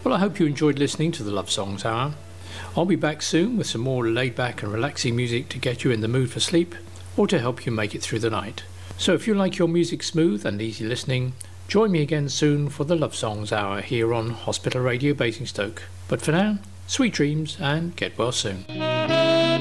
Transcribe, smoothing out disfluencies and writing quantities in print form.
Well, I hope you enjoyed listening to the Love Songs Hour. I'll be back soon with some more laid back and relaxing music to get you in the mood for sleep or to help you make it through the night. So if you like your music smooth and easy listening, join me again soon for the Love Songs Hour here on Hospital Radio Basingstoke. But for now, sweet dreams and get well soon.